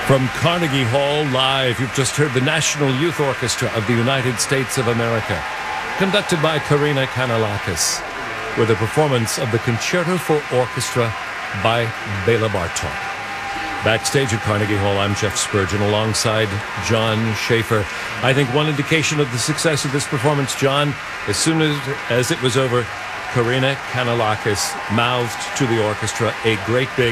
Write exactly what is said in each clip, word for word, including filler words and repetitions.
From Carnegie Hall live, you've just heard the National Youth Orchestra of the United States of America, conducted by Karina Kanellakis, with a performance of the Concerto for Orchestra by Bela Bartok. Backstage at Carnegie Hall, I'm Jeff Spurgeon alongside John Schaefer. I think one indication of the success of this performance, John, as soon as, as it was over, Karina Kanellakis mouthed to the orchestra a great big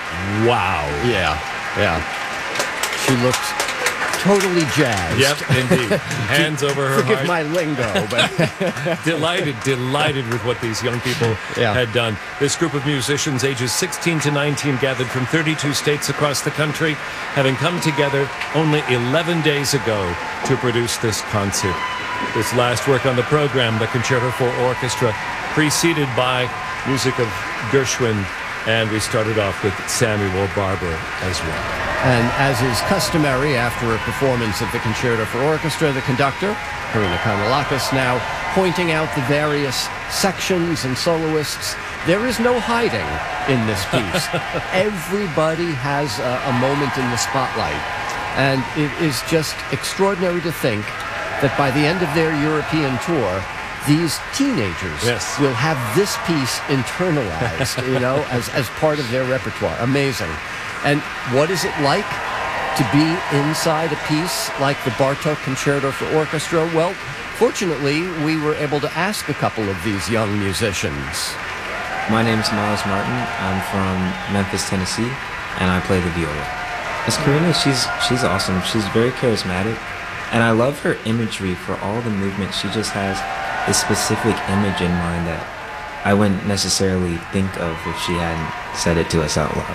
wow. Yeah, yeah. She looked totally jazzed. Yep, indeed. Hands over her Forgive heart. my lingo, but delighted, delighted with what these young people Yeah. had done. This group of musicians, ages sixteen to nineteen, gathered from thirty-two states across the country, having come together only eleven days ago to produce this concert. This last work on the program, the Concerto for Orchestra, preceded by music of Gershwin, and we started off with Samuel Barber as well. And as is customary after a performance of the Concerto for Orchestra, the conductor, Karina Kanellakis, now pointing out the various sections and soloists. There is no hiding in this piece. Everybody has a, a moment in the spotlight. And it is just extraordinary to think that by the end of their European tour, these teenagers Yes. will have this piece internalized, you know, as, as part of their repertoire. Amazing. And what is it like to be inside a piece like the Bartok Concerto for Orchestra? Well, fortunately, we were able to ask a couple of these young musicians. My name is Miles Martin. I'm from Memphis, Tennessee, and I play the viola. As Karina, she's she's awesome. She's very charismatic, and I love her imagery for all the movements. She just has a specific image in mind that I wouldn't necessarily think of if she hadn't said it to us out loud.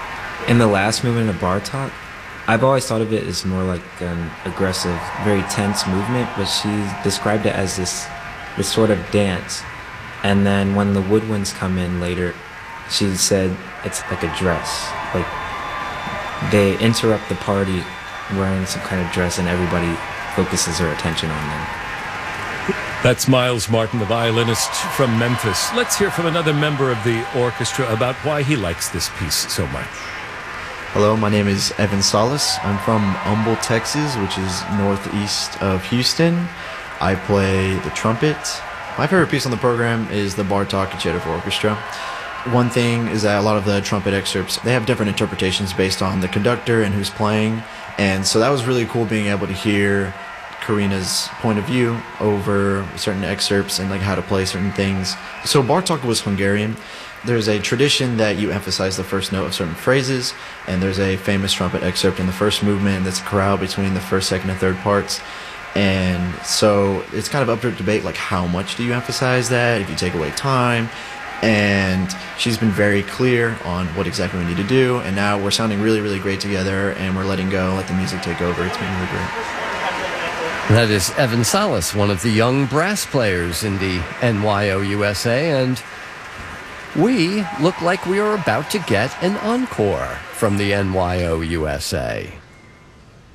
In the last movement of Bartok, I've always thought of it as more like an aggressive, very tense movement, but she described it as this this sort of dance. And then when the woodwinds come in later, she said it's like a dress. Like they interrupt the party wearing some kind of dress and everybody focuses her attention on them. That's Miles Martin, the violinist from Memphis. Let's hear from another member of the orchestra about why he likes this piece so much. Hello, my name is Evan Salas. I'm from Humble, Texas, which is northeast of Houston. I play the trumpet. My favorite piece on the program is the Bartok Concerto for Orchestra. One thing is that a lot of the trumpet excerpts, they have different interpretations based on the conductor and who's playing. And so that was really cool being able to hear Karina's point of view over certain excerpts and like how to play certain things. So Bartok was Hungarian. There's a tradition that you emphasize the first note of certain phrases, and there's a famous trumpet excerpt in the first movement that's a chorale between the first, second, and third parts. And so it's kind of up to debate, like how much do you emphasize that, if you take away time. And she's been very clear on what exactly we need to do, and now we're sounding really, really great together, and we're letting go, let the music take over. It's been really great. That is Evan Salas, one of the young brass players in the N Y O U S A, and we look like we are about to get an encore from the N Y O U S A.